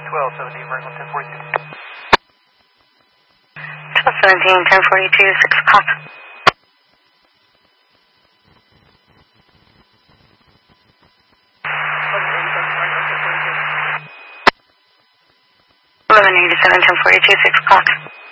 1217, vertical 1042. 1217, 1042, 6 o'clock. Eleven 87, 1042, 6 o'clock.